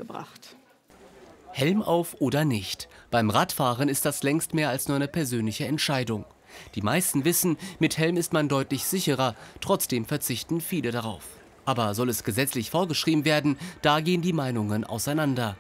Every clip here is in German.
gebracht. Helm auf oder nicht. Beim Radfahren ist das längst mehr als nur eine persönliche Entscheidung. Die meisten wissen, mit Helm ist man deutlich sicherer, trotzdem verzichten viele darauf. Aber soll es gesetzlich vorgeschrieben werden, da gehen die Meinungen auseinander.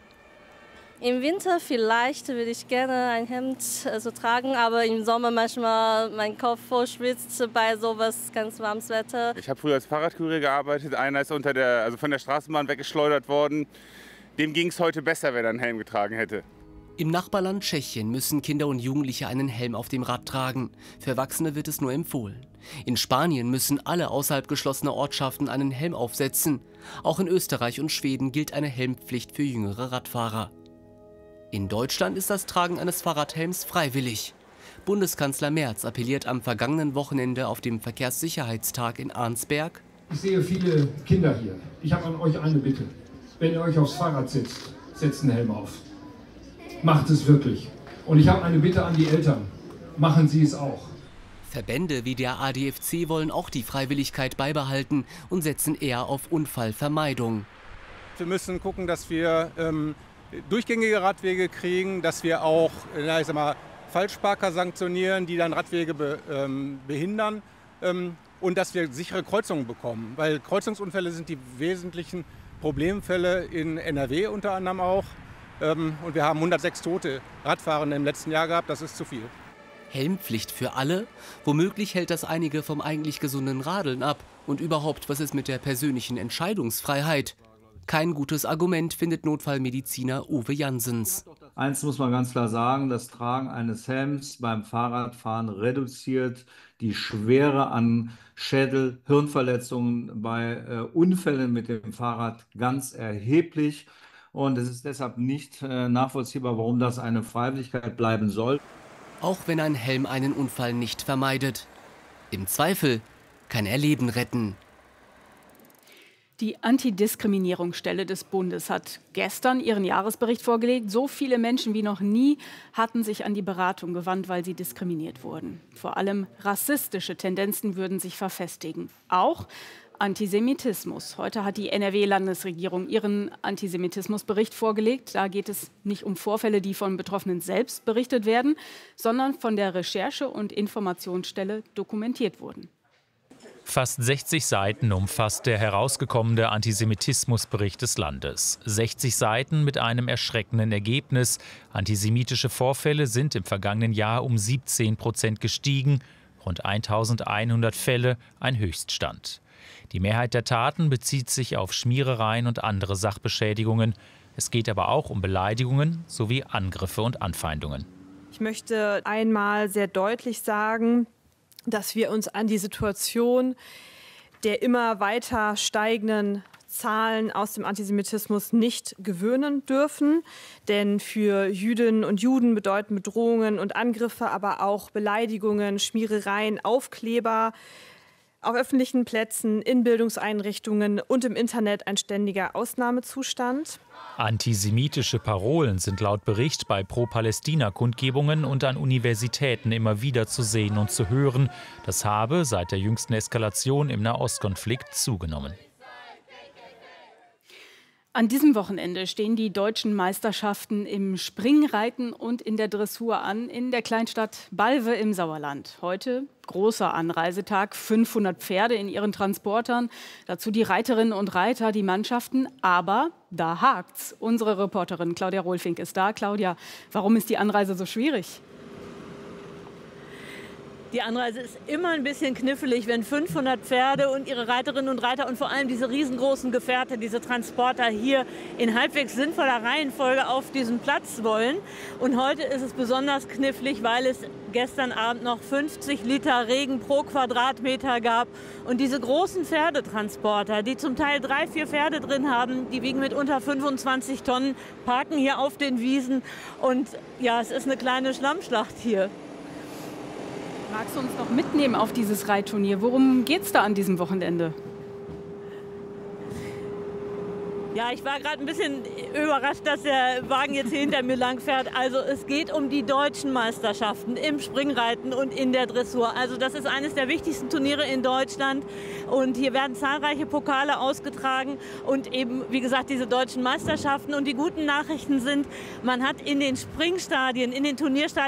Im Winter vielleicht würde ich gerne ein Hemd tragen, aber im Sommer manchmal mein Kopf voll schwitzt bei sowas ganz warmes Wetter. Ich habe früher als Fahrradkurier gearbeitet, einer ist von der Straßenbahn weggeschleudert worden. Dem ging es heute besser, wenn er einen Helm getragen hätte. Im Nachbarland Tschechien müssen Kinder und Jugendliche einen Helm auf dem Rad tragen. Für Erwachsene wird es nur empfohlen. In Spanien müssen alle außerhalb geschlossener Ortschaften einen Helm aufsetzen. Auch in Österreich und Schweden gilt eine Helmpflicht für jüngere Radfahrer. In Deutschland ist das Tragen eines Fahrradhelms freiwillig. Bundeskanzler Merz appelliert am vergangenen Wochenende auf dem Verkehrssicherheitstag in Arnsberg. Ich sehe viele Kinder hier. Ich habe an euch eine Bitte. Wenn ihr euch aufs Fahrrad setzt, setzt einen Helm auf. Macht es wirklich. Und ich habe eine Bitte an die Eltern. Machen Sie es auch. Verbände wie der ADFC wollen auch die Freiwilligkeit beibehalten und setzen eher auf Unfallvermeidung. Wir müssen gucken, dass wir durchgängige Radwege kriegen, dass wir auch Falschparker sanktionieren, die dann Radwege behindern und dass wir sichere Kreuzungen bekommen. Weil Kreuzungsunfälle sind die wesentlichen Problemfälle in NRW unter anderem auch. Und wir haben 106 tote Radfahrende im letzten Jahr gehabt, das ist zu viel. Helmpflicht für alle? Womöglich hält das einige vom eigentlich gesunden Radeln ab. Und überhaupt, was ist mit der persönlichen Entscheidungsfreiheit? Kein gutes Argument, findet Notfallmediziner Uwe Janssens. Eins muss man ganz klar sagen, das Tragen eines Helms beim Fahrradfahren reduziert die Schwere an Schädel-Hirnverletzungen bei Unfällen mit dem Fahrrad ganz erheblich. Und es ist deshalb nicht nachvollziehbar, warum das eine Freiwilligkeit bleiben soll. Auch wenn ein Helm einen Unfall nicht vermeidet. Im Zweifel kann er Leben retten. Die Antidiskriminierungsstelle des Bundes hat gestern ihren Jahresbericht vorgelegt. So viele Menschen wie noch nie hatten sich an die Beratung gewandt, weil sie diskriminiert wurden. Vor allem rassistische Tendenzen würden sich verfestigen. Auch Antisemitismus. Heute hat die NRW-Landesregierung ihren Antisemitismusbericht vorgelegt. Da geht es nicht um Vorfälle, die von Betroffenen selbst berichtet werden, sondern von der Recherche- und Informationsstelle dokumentiert wurden. Fast 60 Seiten umfasst der herausgekommene Antisemitismusbericht des Landes. 60 Seiten mit einem erschreckenden Ergebnis. Antisemitische Vorfälle sind im vergangenen Jahr um 17% gestiegen. Rund 1100 Fälle, ein Höchststand. Die Mehrheit der Taten bezieht sich auf Schmierereien und andere Sachbeschädigungen. Es geht aber auch um Beleidigungen sowie Angriffe und Anfeindungen. Ich möchte einmal sehr deutlich sagen, dass wir uns an die Situation der immer weiter steigenden Zahlen aus dem Antisemitismus nicht gewöhnen dürfen. Denn für Jüdinnen und Juden bedeuten Bedrohungen und Angriffe, aber auch Beleidigungen, Schmierereien, Aufkleber auf öffentlichen Plätzen, in Bildungseinrichtungen und im Internet ein ständiger Ausnahmezustand. Antisemitische Parolen sind laut Bericht bei Pro-Palästina-Kundgebungen und an Universitäten immer wieder zu sehen und zu hören. Das habe seit der jüngsten Eskalation im Nahostkonflikt zugenommen. An diesem Wochenende stehen die deutschen Meisterschaften im Springreiten und in der Dressur an in der Kleinstadt Balve im Sauerland. Heute großer Anreisetag, 500 Pferde in ihren Transportern, dazu die Reiterinnen und Reiter, die Mannschaften. Aber da hakt's. Unsere Reporterin Claudia Rohlfink ist da. Claudia, warum ist die Anreise so schwierig? Die Anreise ist immer ein bisschen knifflig, wenn 500 Pferde und ihre Reiterinnen und Reiter und vor allem diese riesengroßen Gefährte, diese Transporter hier in halbwegs sinnvoller Reihenfolge auf diesen Platz wollen. Und heute ist es besonders knifflig, weil es gestern Abend noch 50 Liter Regen pro Quadratmeter gab. Und diese großen Pferdetransporter, die zum Teil 3, 4 Pferde drin haben, die wiegen mitunter 25 Tonnen, parken hier auf den Wiesen. Und ja, es ist eine kleine Schlammschlacht hier. Magst du uns noch mitnehmen auf dieses Reitturnier? Worum geht es da an diesem Wochenende? Ja, ich war gerade ein bisschen überrascht, dass der Wagen jetzt hinter mir lang fährt. Also es geht um die deutschen Meisterschaften im Springreiten und in der Dressur. Also das ist eines der wichtigsten Turniere in Deutschland. Und hier werden zahlreiche Pokale ausgetragen und eben, wie gesagt, diese deutschen Meisterschaften. Und die guten Nachrichten sind, man hat in den Springstadien, in den Turnierstadien